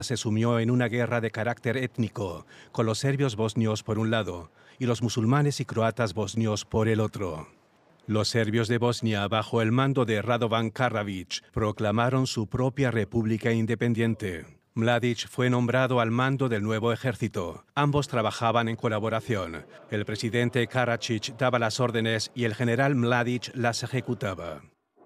se sumió en una guerra de carácter étnico, con los serbios bosnios por un lado y los musulmanes y croatas bosnios por el otro. Los serbios de Bosnia, bajo el mando de Radovan Karadzic, proclamaron su propia república independiente. Mladic fue nombrado al mando del nuevo ejército. Ambos trabajaban en colaboración. El presidente Karadzic daba las órdenes y el general Mladic las ejecutaba.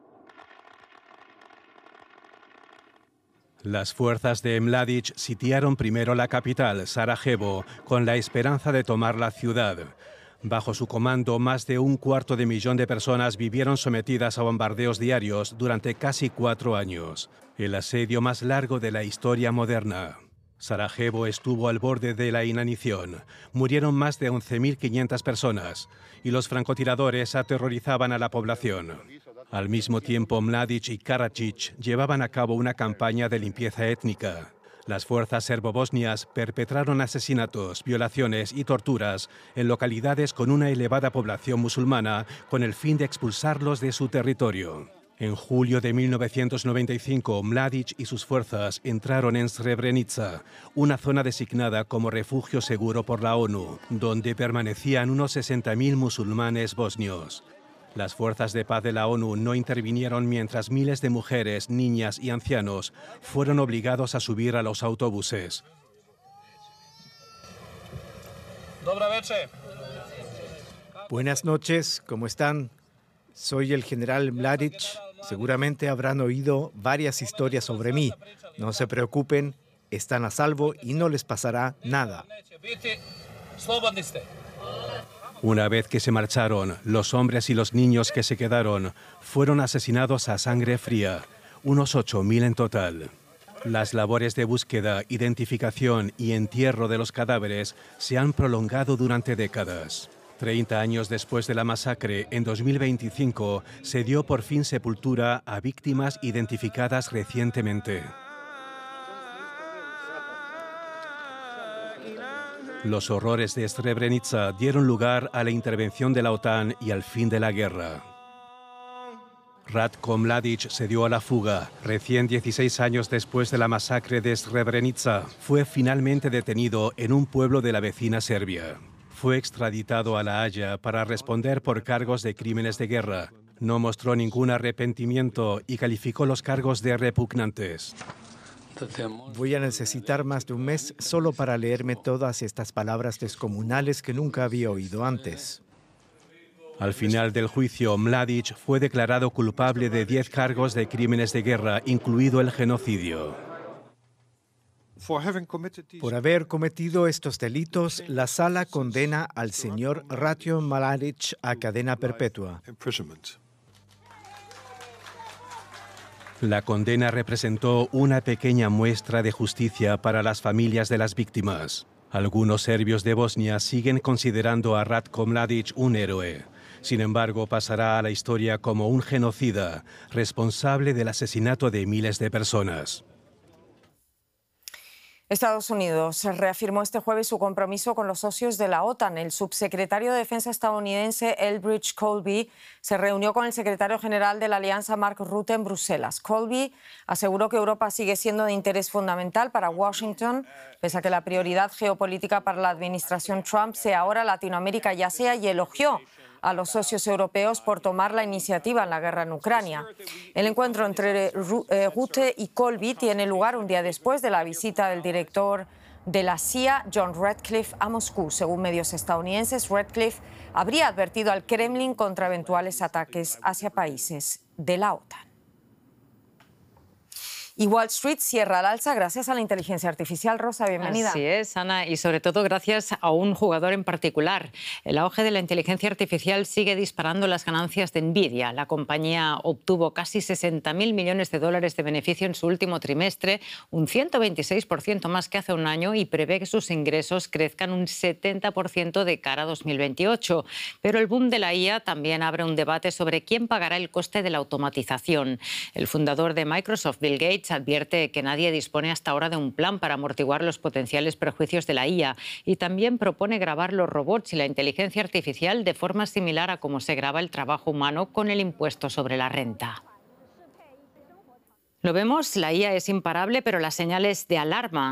Las fuerzas de Mladic sitiaron primero la capital, Sarajevo, con la esperanza de tomar la ciudad. Bajo su comando, más de 1/4 millón de personas vivieron sometidas a bombardeos diarios durante casi 4 años, el asedio más largo de la historia moderna. Sarajevo estuvo al borde de la inanición. Murieron más de 11.500 personas y los francotiradores aterrorizaban a la población. Al mismo tiempo, Mladic y Karadzic llevaban a cabo una campaña de limpieza étnica. Las fuerzas serbobosnias perpetraron asesinatos, violaciones y torturas en localidades con una elevada población musulmana con el fin de expulsarlos de su territorio. En julio de 1995, Mladic y sus fuerzas entraron en Srebrenica, una zona designada como refugio seguro por la ONU, donde permanecían unos 60.000 musulmanes bosnios. Las fuerzas de paz de la ONU no intervinieron mientras miles de mujeres, niñas y ancianos fueron obligados a subir a los autobuses. Buenas noches, ¿cómo están? Soy el general Mladic. Seguramente habrán oído varias historias sobre mí. No se preocupen, están a salvo y no les pasará nada. Una vez que se marcharon, los hombres y los niños que se quedaron fueron asesinados a sangre fría, unos 8.000 en total. Las labores de búsqueda, identificación y entierro de los cadáveres se han prolongado durante décadas. 30 años después de la masacre, en 2025, se dio por fin sepultura a víctimas identificadas recientemente. Los horrores de Srebrenica dieron lugar a la intervención de la OTAN y al fin de la guerra. Ratko Mladic se dio a la fuga. Recién 16 años después de la masacre de Srebrenica, fue finalmente detenido en un pueblo de la vecina Serbia. Fue extraditado a La Haya para responder por cargos de crímenes de guerra. No mostró ningún arrepentimiento y calificó los cargos de repugnantes. Voy a necesitar más de un mes solo para leerme todas estas palabras descomunales que nunca había oído antes. Al final del juicio, Mladic fue declarado culpable de 10 cargos de crímenes de guerra, incluido el genocidio. Por haber cometido estos delitos, la sala condena al señor Ratko Mladic a cadena perpetua. La condena representó una pequeña muestra de justicia para las familias de las víctimas. Algunos serbios de Bosnia siguen considerando a Ratko Mladic un héroe. Sin embargo, pasará a la historia como un genocida, responsable del asesinato de miles de personas. Estados Unidos reafirmó este jueves su compromiso con los socios de la OTAN. El subsecretario de Defensa estadounidense Elbridge Colby se reunió con el secretario general de la Alianza Mark Rutte en Bruselas. Colby aseguró que Europa sigue siendo de interés fundamental para Washington, pese a que la prioridad geopolítica para la administración Trump sea ahora Latinoamérica, ya sea, y elogió a los socios europeos por tomar la iniciativa en la guerra en Ucrania. El encuentro entre Rutte y Colby tiene lugar un día después de la visita del director de la CIA, John Ratcliffe, a Moscú. Según medios estadounidenses, Ratcliffe habría advertido al Kremlin contra eventuales ataques hacia países de la OTAN. Y Wall Street cierra al alza gracias a la inteligencia artificial. Rosa, bienvenida. Así es, Ana, y sobre todo gracias a un jugador en particular. El auge de la inteligencia artificial sigue disparando las ganancias de Nvidia. La compañía obtuvo casi 60.000 millones de dólares de beneficio en su último trimestre, un 126% más que hace un año, y prevé que sus ingresos crezcan un 70% de cara a 2028. Pero el boom de la IA también abre un debate sobre quién pagará el coste de la automatización. El fundador de Microsoft, Bill Gates, advierte que nadie dispone hasta ahora de un plan para amortiguar los potenciales perjuicios de la IA, y también propone grabar los robots y la inteligencia artificial de forma similar a cómo se graba el trabajo humano con el impuesto sobre la renta. Lo vemos, la IA es imparable, pero las señales de alarma